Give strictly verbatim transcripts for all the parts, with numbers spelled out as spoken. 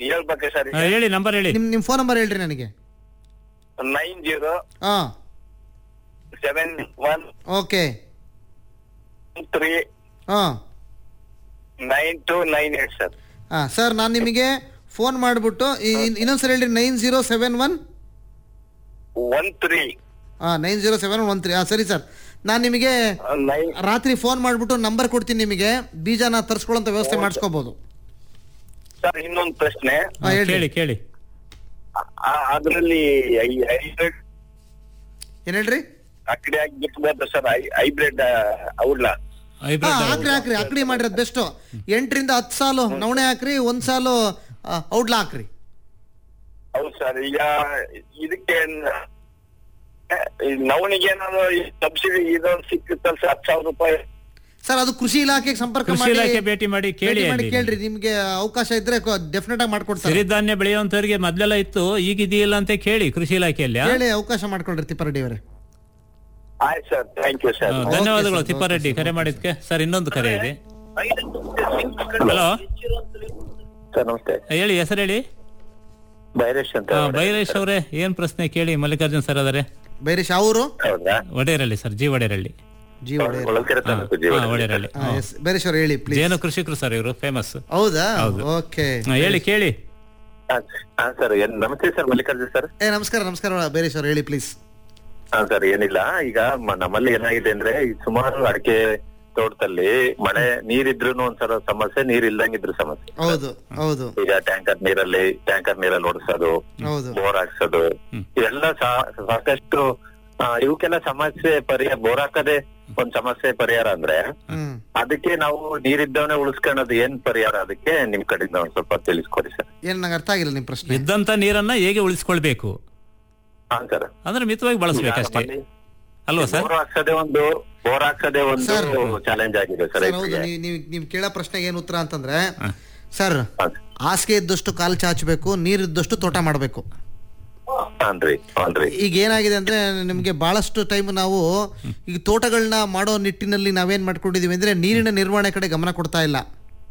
ಹೇಳ್ಬೇಕೆ sir? ಹಾ, ಹೇಳಿ number ಹೇಳಿ. ನಿಮ್ ನಿಮ್ ಫೋನ್ ನಂಬರ್ ಹೇಳ್ರಿ ನನಗೆ. ನೈನ್ ಜೀರೋ ಹಾ ಸೆವೆನ್ ಒನ್ ಓಕೆ ತ್ರೀ ಹಾ nine two nine eight sir. ಹಾ ಸರ್, ನಾನು ನಿಮಗೆ ಫೋನ್ ಮಾಡಿಬಿಟ್ಟು ಇನ್ನೊಂದ್ಸರಿ ಹೇಳ್ರಿ. Nine zero seven one one three ಹಾಂ nine zero seven one three ಹಾಂ ಸರಿ ಸರ್. ನಾನು ನಿಮಗೆ ನೈನ್ ರಾತ್ರಿ ಫೋನ್ ಮಾಡಿಬಿಟ್ಟು ನಂಬರ್ ಕೊಡ್ತೀನಿ, ನಿಮಗೆ ಬೀಜನ ತರಿಸ್ಕೊಳ್ಳೋಂಥ ವ್ಯವಸ್ಥೆ ಮಾಡಿಸ್ಕೋಬಹುದು. ಸರ್ ಇನ್ನೊಂದು ಪ್ರಶ್ನೆ. ಹಾಂ ಹೇಳಿ ಕೇಳಿ ಕೇಳಿ. ಅದರಲ್ಲಿ ಹೈಬ್ರಿಡ್ ಏನು ಹೇಳ್ರಿ? ಅಕಡೆ ಆಗಿ ಬಿಟ್ಬೋದು ಸರ್, ಹೈಬ್ರಿಡ್ ಔಡ್ಲ. ಹಾಂ ಹಾಕ್ರಿ ಹಾಕ್ರಿ ಅಕಡಿ ಮಾಡಿರೋದು ಬೆಸ್ಟು. ಎಂಟರಿಂದ ಹತ್ತು ಸಾಲು ನವಣೆ ಹಾಕ್ರಿ, ಒಂದು ಸಾಲು ಔಡ್ಲ ಹಾಕ್ರಿ. ಹೌದು ಸರ್. ಈಗ ಇದಕ್ಕೆ ನವಣಿಗೆ ಏನಾದ್ರು ಸಬ್ಸಿಡಿ ಇದೊಂದು ಸಿಕ್ಕುತ್ತಲ್ಲ ಸರ್, ಹತ್ತು ಸಾವಿರ ರೂಪಾಯಿ. ಸರ್ ಅದು ಕೃಷಿ ಇಲಾಖೆಗೆ ಸಂಪರ್ಕ ಕೃಷಿ ಮಾಡಿ ಇಲಾಖೆ ಭೇಟಿ ಮಾಡಿ ಕೇಳಿ. ಭೇಟಿ ಮಾಡಿ ಕೇಳ್ರಿ, ನಿಮ್ಗೆ ಅವಕಾಶ ಇದ್ರೆ ಡೆಫಿನೆಟ್ ಆಗಿ ಮಾಡ್ಕೊಡ್ತಾರೆ. ಸಿರಿಧಾನ್ಯ ಬೆಳೆಯುವಂತವರಿಗೆ ಮೊದಲೆಲ್ಲ ಇತ್ತು, ಈಗ ಇದೆಯಲ್ಲ ಅಂತ ಕೇಳಿ ಕೃಷಿ ಇಲಾಖೆಯಲ್ಲಿ. ಹೇಳಿ, ಅವಕಾಶ ಮಾಡ್ಕೊಳ್ರಿ ತಿಪ್ಪಾರೆಡ್ಡಿ ಅವರೇ. ಆಯ್ತು ಸರ್, ಥ್ಯಾಂಕ್ ಯು ಸರ್. ಧನ್ಯವಾದಗಳು ತಿಪ್ಪಾರೆಡ್ಡಿ ಕರೆ ಮಾಡಿದ್ಕೆ. ಸರ್ ಇನ್ನೊಂದು ಕರೆ ಇದೆ. ಹಲೋ ಸರ್ ನಮಸ್ತೆ. ಹೇಳಿ, ಹೆಸರು ಹೇಳಿ. ಬೈರೇಶ್ ಅಂತ. ಬೈರೇಶ್ ಅವರೇ, ಏನ್ ಪ್ರಶ್ನೆ ಕೇಳಿ. ಮಲ್ಲಿಕಾರ್ಜುನ್ ಸರ್ ಅದಾರೆ. ಬೈರೇಶ್ ಅವರು ಹೌದಾ? ಒಡೆಯರಲ್ಲಿ sir, G ಒಡೆಯರಲ್ಲಿ. G Wadiyar. ಒಡೆಯರಲ್ಲಿ Byresh ಅವರು ಹೇಳಿ ಪ್ಲೀಸ್. ಜೇನು ಕೃಷಿಕರು ಸರ್ ಇವರು, ಫೇಮಸ್. ಹೌದಾ? ಓಕೆ ಹೇಳಿ ಕೇಳಿ. ಸರ್ ನಮಸ್ತೆ ಸರ್, ಮಲ್ಲಿಕಾರ್ಜುನ್ ಸರ್. ಏ ನಮಸ್ಕಾರ ನಮಸ್ಕಾರ ಬೈರೇಶ್ ಅವರು ಹೇಳಿ ಪ್ಲೀಸ್. ಹಾ ಸರ್, ಏನಿಲ್ಲ. ಈಗ ನಮ್ಮಲ್ಲಿ ಏನಾಗಿದೆ ಅಂದ್ರೆ, ಈ ಸುಮಾರು ಅಡಿಕೆ ತೋಟದಲ್ಲಿ ಮಳೆ ನೀರಿದ್ರು ಒಂದ್ಸಲ ಸಮಸ್ಯೆ, ನೀರ್ ಇಲ್ದಂಗಿದ್ರು ಸಮಸ್ಯೆ. ಹೌದು ಹೌದು. ಈಗ ಟ್ಯಾಂಕರ್ ನೀರಲ್ಲಿ ಟ್ಯಾಂಕರ್ ನೀರಲ್ಲಿ ಓಡಿಸೋದು, ಹೌದು ಬೋರ್ ಹಾಕ್ಸೋದು, ಇವೆಲ್ಲ ಸಾಕಷ್ಟು ಇವಕ್ಕೆಲ್ಲ ಸಮಸ್ಯೆ ಪರಿಹಾರ. ಬೋರ್ ಹಾಕದೆ ಒಂದ್ ಸಮಸ್ಯೆ ಪರಿಹಾರ ಅಂದ್ರೆ, ಹ್ಮ್ ಅದಕ್ಕೆ ನಾವು ನೀರಿದ್ದವನೇ ಉಳಿಸ್ಕೊಳ್ಳೋದು ಏನ್ ಪರಿಹಾರ? ಅದಕ್ಕೆ ನಿಮ್ ಕಡೆಯಿಂದ ಒಂದ್ ಸ್ವಲ್ಪ ತಿಳಿಸ್ಕೊಡಿ ಸರ್. ಏನ್ ನಂಗೆ ಅರ್ಥ ಆಗಿಲ್ಲ ನಿಮ್ ಪ್ರಶ್ನೆ. ಇದ್ದಂತ ನೀರನ್ನ ಹೇಗೆ ಉಳಿಸ್ಕೊಳ್ಬೇಕು ಹಾ ಸರ್. ಅಂದ್ರೆ ಮಿತವಾಗಿ ಬಳಸ್ಬೇಕಷ್ಟೇ ಅಲ್ವಾ ಸರ್? ಬೋರ್ ಹಾಕ್ಸದೆ ಒಂದು ಬೋರ್ ಹಾಕ್ಸದೆ ಒಂದು ಚಾಲೆಂಜ್ ಆಗಿದೆ ಸರ್. ಸರ್ ಹೌದು, ನೀವು ನೀವು ನೀವು ಕೇಳೋ ಪ್ರಶ್ನೆಗೆ ಏನ್ ಉತ್ತರ ಅಂತಂದ್ರೆ, ಸರ್ ಹಾಸಿಗೆ ಇದ್ದಷ್ಟು ಕಾಲು ಚಾಚಬೇಕು, ನೀರಿದ್ದಷ್ಟು ತೋಟ ಮಾಡಬೇಕು. ಈಗ ಏನಾಗಿದೆ ಅಂದ್ರೆ, ನಿಮ್ಗೆ ಬಹಳಷ್ಟು ಟೈಮ್ ನಾವು ಈಗ ತೋಟಗಳನ್ನ ಮಾಡೋ ನಿಟ್ಟಿನಲ್ಲಿ ನಾವೇನ್ ಮಾಡ್ಕೊಂಡಿದೀವಿ ಅಂದ್ರೆ, ನೀರಿನ ನಿರ್ವಹಣೆ ಕಡೆ ಗಮನ ಕೊಡ್ತಾ ಇಲ್ಲ,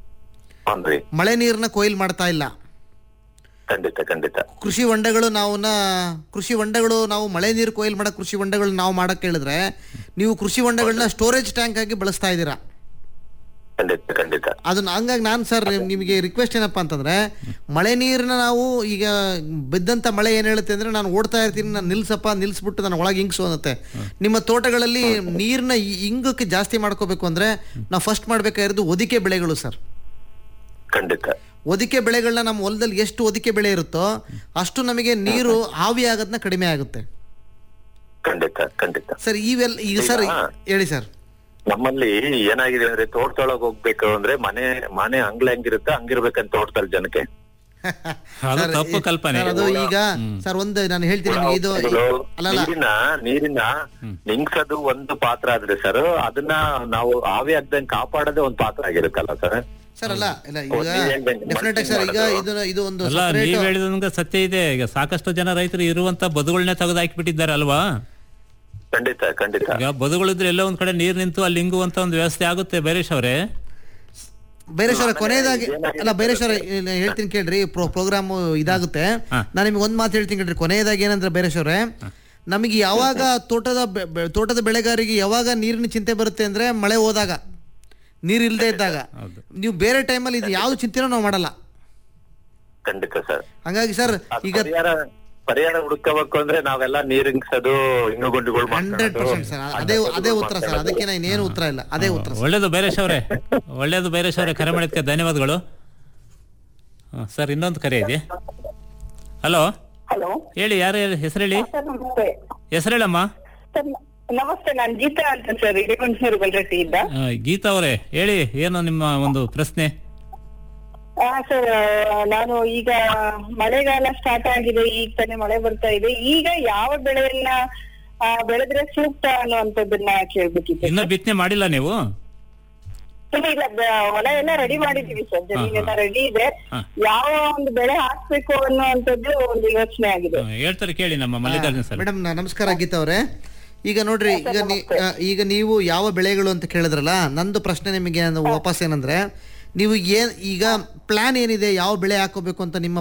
ಮಳೆ ನೀರನ್ನ ಕೊಯ್ಲು ಮಾಡ್ತಾ ಇಲ್ಲ. ಖಂಡಿತ ಖಂಡಿತ. ಕೃಷಿ ಹೊಂಡಗಳು ನಾವು ಕೃಷಿ ಹೊಂಡಗಳು ನಾವು ಮಳೆ ನೀರು ಕೊಯ್ಲು ಮಾಡೋ ಕೃಷಿ ಹೊಂಡಗಳು ನಾವು ಮಾಡಕ್ ಹೇಳಿದ್ರೆ, ನೀವು ಕೃಷಿ ಹೊಂಡಗಳನ್ನ ಸ್ಟೋರೇಜ್ ಟ್ಯಾಂಕ್ ಆಗಿ ಬಳಸ್ತಾ ಇದ್ದೀರಾ. ಖಂಡಿತ ಖಂಡಿತ. ಅದನ್ನ ಹಂಗಾಗಿ ನಾನು ಸರ್ ನಿಮಗೆ ರಿಕ್ವೆಸ್ಟ್ ಏನಪ್ಪಾ ಅಂತಂದ್ರೆ, ಮಳೆ ನೀರನ್ನ ನಾವು ಈಗ ಬಿದ್ದಂತ ಮಳೆ ಏನ್ ಹೇಳುತ್ತೆ ಅಂದ್ರೆ, ನಾನು ಓಡ್ತಾ ಇರ್ತೀನಿ, ನಾನು ನಿಲ್ಸಪ್ಪ ನಿಲ್ಸ್ಬಿಟ್ಟು ನಾನು ಒಳಗೆ ಹಿಂಗ್ಸು ಅನ್ನತ್ತೆ. ನಿಮ್ಮ ತೋಟಗಳಲ್ಲಿ ನೀರನ್ನ ಹಿಂಗಕ್ಕೆ ಜಾಸ್ತಿ ಮಾಡ್ಕೋಬೇಕು ಅಂದ್ರೆ, ನಾವು ಫಸ್ಟ್ ಮಾಡ್ಬೇಕಾಗಿರೋದು ಒದಿಕೆ ಬೆಳೆಗಳು ಸರ್. ಖಂಡಿತ. ಒದಿಕೆ ಬೆಳೆಗಳನ್ನ ನಮ್ಮ ಹೊಲದಲ್ಲಿ ಎಷ್ಟು ಒದಿಕೆ ಬೆಳೆ ಇರುತ್ತೋ ಅಷ್ಟು ನಮಗೆ ನೀರು ಆವಿ ಆಗೋದನ್ನ ಕಡಿಮೆ ಆಗುತ್ತೆ. ಖಂಡಿತ ಖಂಡಿತ ಸರ್ ಇವೆಲ್ಲ ಈಗ ಸರ್ ಹೇಳಿ ಸರ್. ನಮ್ಮಲ್ಲಿ ಏನಾಗಿದೆ ಅಂದ್ರೆ, ತೋಟದೊಳಗೆ ಹೋಗ್ಬೇಕು ಅಂದ್ರೆ ಮನೆ ಮನೆ ಅಂಗ್ಲ ಹೆಂಗಿರುತ್ತೆ ಹಂಗಿರ್ಬೇಕಂತ ತೋಟದಲ್ಲಿ ಜನಕ್ಕೆ. ತಪ್ಪು ಕಲ್ಪನೆ ಅದು. ಈಗ ಸರ್ ಒಂದು ನಾನು ಹೇಳ್ತೀನಿ, ಇದು ನೀರಿನ ನೀರಿನ ನಿಂಗ್ಸೋದು ಒಂದು ಪಾತ್ರ ಆದ್ರೆ ಸರ್, ಅದನ್ನ ನಾವು ಆವಿ ಆಗ್ದಂಗೆ ಕಾಪಾಡೋದೇ ಒಂದು ಪಾತ್ರ ಆಗಿರುತ್ತಲ್ಲ ಸರ್. ಸರ್ ಅಲ್ಲ ಇಲ್ಲ ಈಗ ಡೆಫಿನೆಟ್ ಆಗಿ ಸರ್, ಈಗ ಇದು ಇದು ಒಂದು ನೀವ್ ಹೇಳಿದಂಗ ಸತ್ಯ ಇದೆ. ಈಗ ಸಾಕಷ್ಟು ಜನ ರೈತರು ಇರುವಂತ ಬದುಗಳನ್ನೇ ತೆಗೆದು ಹಾಕಿಬಿಟ್ಟಿದ್ದಾರೆ ಅಲ್ವಾ? ಖಂಡಿತ ಖಂಡಿತ. ಈಗ ಬದುಗಳಿದ್ರೆ ಎಲ್ಲ ಒಂದ್ ಕಡೆ ನೀರ್ ನಿಂತು ಅಲ್ಲಿ ಹಿಂಗುವಂತ ಒಂದು ವ್ಯವಸ್ಥೆ ಆಗುತ್ತೆ. ಬೈರೇಶ್ ಅವರೇ, ಬೈರೇಶ್ ಅವರ ಕೊನೆಯದಾಗಿ ಅಲ್ಲ ಬೈರೇಶ್ ಅವರ ಹೇಳ್ತೀನಿ ಕೇಳ್ರಿ, ಪ್ರೋಗ್ರಾಮ್ ಇದಾಗುತ್ತೆ. ನಾನು ನಿಮ್ಗೆ ಒಂದ್ ಮಾತು ಹೇಳ್ತೀನಿ ಕೇಳ್ರಿ. ಕೊನೆಯದಾಗಿ ಏನಂದ್ರೆ ಬೈರೇಶ್ ಅವರೇ, ನಮಗೆ ಯಾವಾಗ ತೋಟದ ತೋಟದ ಬೆಳೆಗಾರಿಗೆ ಯಾವಾಗ ನೀರಿನ ಚಿಂತೆ ಬರುತ್ತೆ ಅಂದ್ರೆ, ಮಳೆ ಹೋದಾಗ, ನೀರ್ ಇಲ್ಲದೆ ಇದ್ದಾಗ. ನೀವು ಬೇರೆ ಟೈಮಲ್ಲಿ ಇದು ಯಾವ್ದು ಚಿಂತೆನೂ ನಾವು ಮಾಡಲ್ಲ. ಖಂಡಿತ ಸರ್. ಹಂಗಾಗಿ ಸರ್ ಈಗ ಪರಿಹಾರ ಹುಡುಕಬೇಕು ಅಂದ್ರೆ ನಾವೆಲ್ಲ ನೀರಿಂಗ್ಸೋದು ಹಿಂಗುಗುಂಡಿಗಳು ಹಂಡ್ರೆಡ್ ಪರ್ಸೆಂಟ್ ಸರ್. ಅದೇ ಅದೇ ಉತ್ತರ ಸರ್, ಅದಕ್ಕೆ ಇನ್ನೇನು ಉತ್ತರ ಇಲ್ಲ, ಅದೇ ಉತ್ತರ. ಒಳ್ಳೇದು ಬೈರೇಶ್ ಅವರೇ, ಒಳ್ಳೇದು ಬೈರೇಶ್ ಅವರೇ, ಕರೆ ಮಾಡಿದ್ಕೆ ಧನ್ಯವಾದಗಳು. ಸರ್ ಇನ್ನೊಂದು ಕರೆ ಇದೆ. ಹಲೋ ಹೇಳಿ, ಯಾರು ಹೆಸರು ಹೇಳಿ, ಹೆಸರು ಹೇಳಮ್ಮ. ನಮಸ್ತೆ, ನಾನು ಗೀತಾ ಅಂತ ಸರ್, ಹಿರೇಮಂಚೂರು ಗಲ್ರಟ್ಟಿಯಿಂದ. ಗೀತಾ ಅವರೇ ಹೇಳಿ, ಏನು ನಿಮ್ಮ ಒಂದು ಪ್ರಶ್ನೆ? ಹಾ ಸರ್, ನಾನು ಈಗ ಮಳೆಗಾಲ ಸ್ಟಾರ್ಟ್ ಆಗಿದೆ, ಈಗ ತಾನೇ ಮಳೆ ಬರ್ತಾ ಇದೆ. ಈಗ ಯಾವ ಬೆಳೆಯನ್ನ ಬೆಳೆದ್ರೆ ಸೂಕ್ತ ಅನ್ನುವಂಥದ್ದನ್ನ ಕೇಳ್ಬೇಕಿತ್ತು. ಇನ್ನ ಬಿತ್ತನೆ ಮಾಡಿಲ್ಲ ನೀವು? ಇಲ್ಲ, ಹೊಲ ಎಲ್ಲ ರೆಡಿ ಮಾಡಿದೀವಿ ಸರ್, ಜಮೀನೆಲ್ಲ ರೆಡಿ ಇದೆ. ಯಾವ ಒಂದು ಬೆಳೆ ಹಾಕ್ಬೇಕು ಅನ್ನುವಂಥದ್ದು ಒಂದು ಯೋಚನೆ ಆಗಿದೆ. ಹೇಳ್ತಾರೆ ಕೇಳಿ ನಮ್ಮ ಮಲ್ಲಿಕಾರ್ಜುನ್ ಸರ್. ಮೇಡಮ್ ನಮಸ್ಕಾರ ಗೀತಾ ಅವರೇ. ಈಗ ನೋಡ್ರಿ, ಈಗ ಈಗ ನೀವು ಯಾವ ಬೆಳೆಗಳು ಅಂತ ಕೇಳಿದ್ರಲ್ಲ, ನಂದು ಪ್ರಶ್ನೆ ನಿಮಗೆ ವಾಪಸ್ ಏನಂದ್ರೆ, ನೀವು ಏನ್ ಈಗ ಪ್ಲಾನ್ ಏನಿದೆ, ಯಾವ ಬೆಳೆ ಹಾಕೋಬೇಕು ಅಂತ ನಿಮ್ಮ